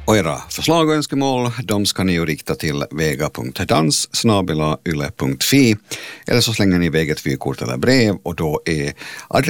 Och era förslag och önskemål, de ska ni ju rikta till vega.dans@yle.fi eller så slänger ni iväg ett vykort eller brev och då är